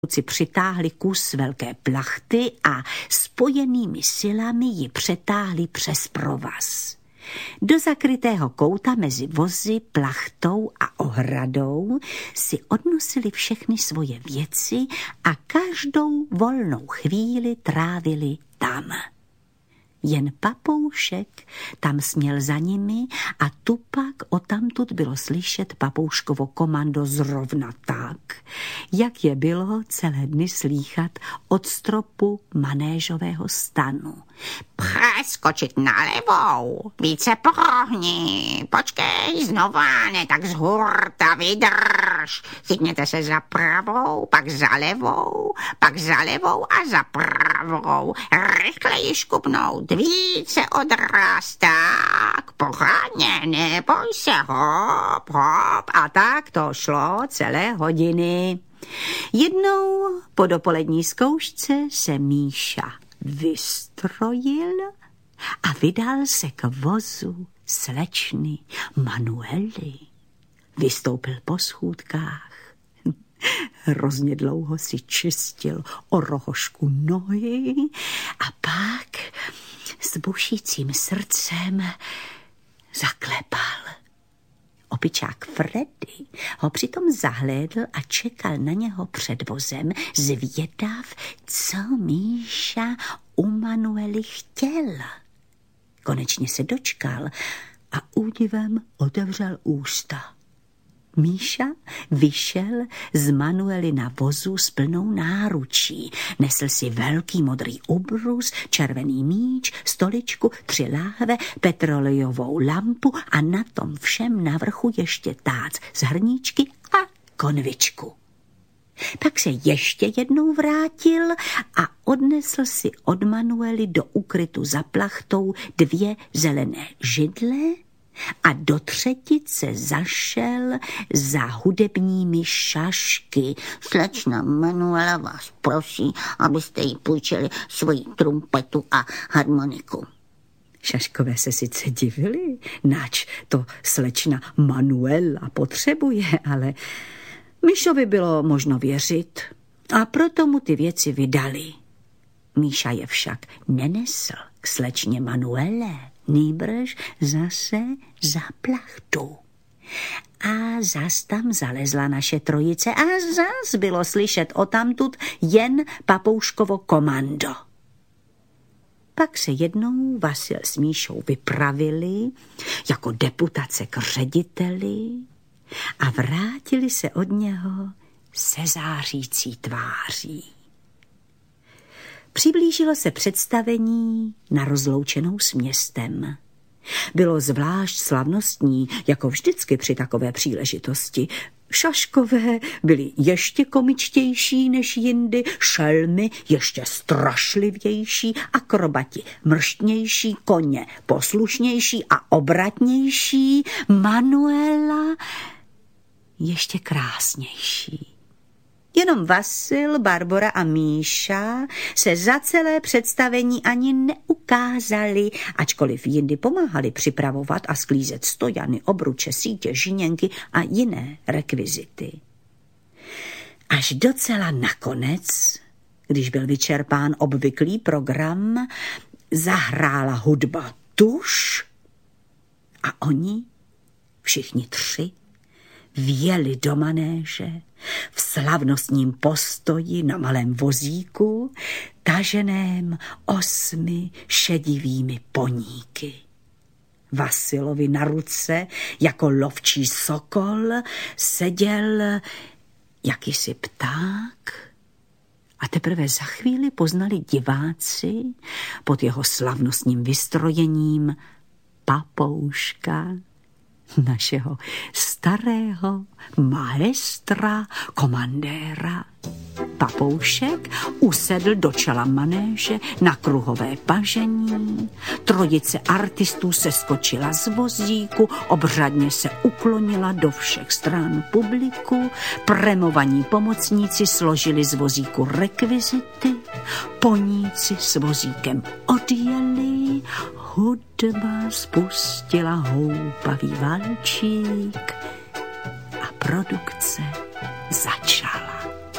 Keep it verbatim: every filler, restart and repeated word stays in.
si přitáhli kus velké plachty a spojenými silami ji přetáhli přes provaz. Do zakrytého kouta mezi vozy, plachtou a ohradou si odnosili všechny svoje věci a každou volnou chvíli trávili tam. Jen papoušek tam směl za nimi a tupak odtamtud bylo slyšet papouškovo komando zrovna tak, jak je bylo celé dny slýchat od stropu manéžového stanu. Přeskočit na levou, více prohni, počkej znova, ne tak z hurta, vydrž. Chytněte se za pravou, pak za levou, pak za levou a za pravou. Rychleji škubnout, více odraz, tak, pořádně, neboj se, hop, hop. A tak to šlo celé hodiny. Jednou po dopolední zkoušce se Míša vystrojil a vydal se k vozu slečny Manuely. Vystoupil po schůdkách. Hrozně dlouho si čistil o rohošku nohy a pak s bušícím srdcem zaklepal. Opičák Freddy ho přitom zahlédl a čekal na něho před vozem, zvědav, co Míša u Manuely chtěl. Konečně se dočkal a údivem otevřel ústa. Míša vyšel z Manuely na vozu s plnou náručí. Nesl si velký modrý ubrus, červený míč, stoličku, tři láhve, petrolejovou lampu a na tom všem navrchu ještě tác z hrníčky a konvičku. Pak se ještě jednou vrátil a odnesl si od Manuely do ukrytu za plachtou dvě zelené židle a do třetice zašel za hudebními šašky. Slečna Manuela vás prosí, abyste jí půjčili svoji trumpetu a harmoniku. Šaškové se sice divili, nač to slečna Manuela potřebuje, ale Míšovi bylo možno věřit a proto mu ty věci vydali. Míša je však nenesl k slečně Manuele, nýbrž zase za plachtu. A zas tam zalezla naše trojice a zas bylo slyšet odtamtud jen papouškovo komando. Pak se jednou Vasil s Míšou vypravili jako deputace k řediteli a vrátili se od něho se zářící tváří. Přiblížilo se představení na rozloučenou s městem. Bylo zvlášť slavnostní, jako vždycky při takové příležitosti. Šaškové byli ještě komičtější než jindy, šelmy ještě strašlivější, akrobati mrštnější, koně poslušnější a obratnější, Manuela ještě krásnější. Jenom Vasil, Barbora a Míša se za celé představení ani neukázali, ačkoliv jindy pomáhali připravovat a sklízet stojany, obruče, sítě, žiněnky a jiné rekvizity. Až docela nakonec, když byl vyčerpán obvyklý program, zahrála hudba tuš a oni, všichni tři, vjeli do manéže v slavnostním postoji na malém vozíku, taženém osmi šedivými poníky. Vasilovi na ruce, jako lovčí sokol, seděl jakýsi pták a teprve za chvíli poznali diváci pod jeho slavnostním vystrojením papouška, našeho starého maestra, komandéra. Papoušek usedl do čela manéže na kruhové pažení, trojice artistů se skočila z vozíku, obřadně se uklonila do všech stran publiku, premovaní pomocníci složili z vozíku rekvizity, poníci s vozíkem odjeli, hudba spustila houpavý valčík a produkce začala.